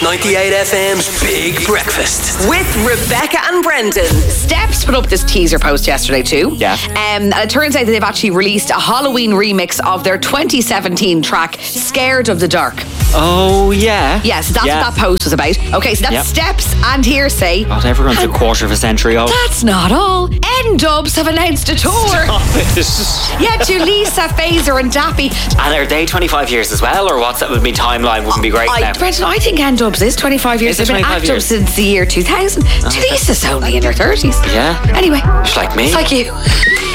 with 98 FM's Big Breakfast. With Rebecca and Brendan. Steps put up this teaser post yesterday too. Yeah. And it turns out that they've actually released a Halloween remix of their 2017 track, Scared of the Dark. Oh, yeah. Yes, that's what that post was about. Okay, so that's Steps and Hearsay. God, everyone's a quarter of a century old. That's not all. N-Dubs have announced a tour. Yeah, to Lisa, Phaser and Dappy. And are they 25 years as well, or what's that would be timeline? Wouldn't be great now. Brendan, I think N-Dubs is 25 years. Is it They've been 25 active years? since the year 2000. Lisa's only in her 30s. Yeah. Anyway. Just like me. It's like you.